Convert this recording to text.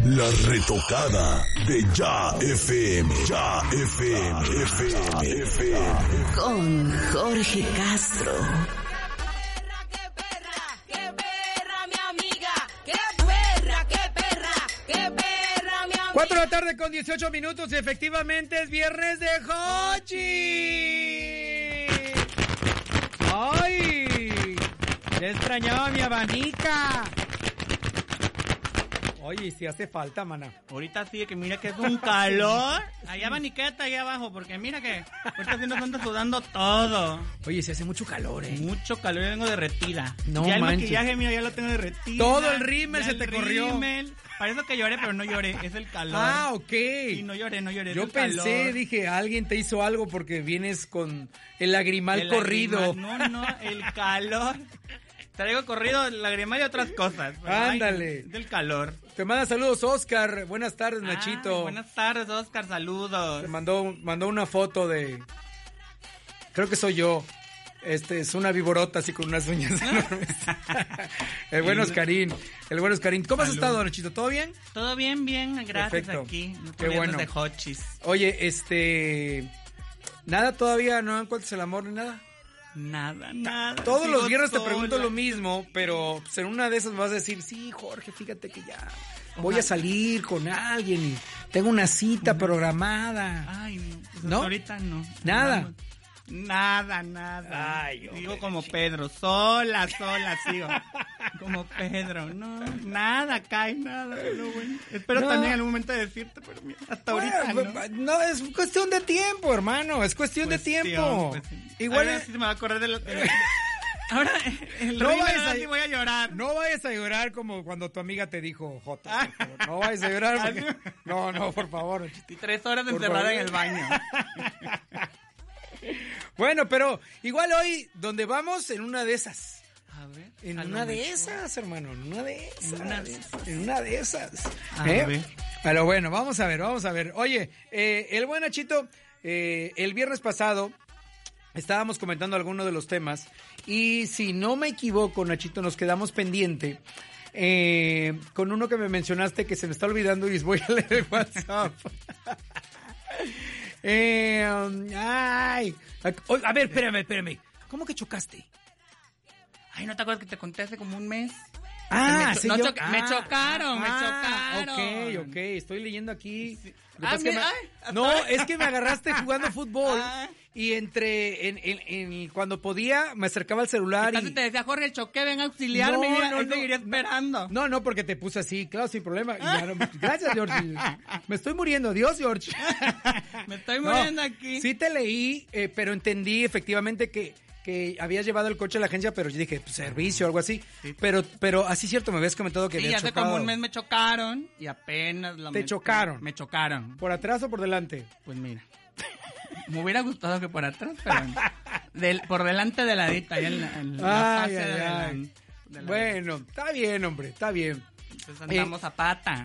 La retocada de Ya FM. Ya FM. Con Jorge Castro. ¡Qué perra, mi amiga! ¡Qué perra, mi amiga! 4 de la tarde con 18 minutos, efectivamente es viernes de Hochi. ¡Ay! Ya extrañaba mi abanica. Oye, si hace falta, mana. Ahorita sí, que mira que es un calor. Allá abaniqueta, allá abajo, porque mira que ahorita sí nos anda sudando todo. Oye, se hace mucho calor, Mucho calor, yo vengo derretida. No ya el manches. maquillaje mío ya lo tengo derretido. Todo el rímel se te corrió. Parece que lloré, pero no lloré, es el calor. Ah, ok. Sí, no lloré. Yo es el pensé, calor. dije, alguien te hizo algo porque vienes con el lagrimal El corrido. lagrimal, no, el calor. Traigo corrido, lagrimal y otras cosas. Pero, Ándale. es del calor. Te manda saludos, Oscar. Buenas tardes, Nachito. Buenas tardes, Oscar, saludos. Te mandó una foto de... Creo que soy yo. Es una viborota así con unas uñas enormes. El buen Oscarín. ¿Cómo has estado, Nachito? ¿Todo bien? Todo bien, gracias. Perfecto. Aquí. Qué bueno. De Hochis. Oye, nada todavía, no encuentras el amor ni nada. Nada. Todos Sigo los viernes te sola. pregunto lo mismo, pero pues, en una de esas me vas a decir, sí, Jorge, fíjate que ya voy a salir con alguien y tengo una cita programada. Ay, no. Pues ¿No? Ahorita no. Nada. Nada. Ay, hombre. Sigo como Pedro, sola sigo. Como Pedro, no, nada, nada. Pero bueno, espero No. también en algún momento decirte, pero mira, hasta ahorita no. No, es cuestión de tiempo, hermano, es cuestión de tiempo. Pues sí. Igual Ahora sí se me va a acordar ahora el No rímel, vayas ahora a- sí voy a llorar. No vayas a llorar como cuando tu amiga te dijo, Jota, por favor. No vayas a llorar porque... No, por favor. Y 3 horas Por encerrada favor. en el baño. Bueno, pero igual hoy, donde vamos, en una de esas. A ver. En a lo una de mejor. esas, hermano, en una de esas. En una de esas. A ¿Eh? ver. Pero bueno, vamos a ver. Oye, el buen Nachito, el viernes pasado estábamos comentando algunos de los temas y si no me equivoco, Nachito, nos quedamos pendiente con uno que me mencionaste que se me está olvidando y voy a leer el WhatsApp. A ver, espérame. ¿Cómo que chocaste? Ay, ¿no te acuerdas que te conté hace como un mes? Ah, me sí, no yo... choca- me chocaron. Ok, estoy leyendo aquí. Sí. Lo que pasa es que no, es que me agarraste jugando fútbol Ah. y cuando podía me acercaba al celular Entonces y... te decía, Jorge, choqué, ven a auxiliarme. No, mira, no, ahí no, seguiría esperando. No, porque te puse así, claro, sin problema. Y ya gracias, George. Me estoy muriendo, Dios, George. Me estoy No, muriendo aquí. Sí te leí, pero entendí efectivamente que habías llevado el coche a la agencia, pero yo dije, pues, servicio o algo así. Sí. Pero así cierto, me habías comentado que Sí, habías hace chocado. como un mes me chocaron y apenas lo ¿Te metí. chocaron? Me chocaron. ¿Por atrás o por delante? Pues mira. Me hubiera gustado que por atrás, pero por delante de la dita, ahí en la Ay, fase ay, de ay. la Bueno, está bien, hombre, está bien. Entonces andamos a pata.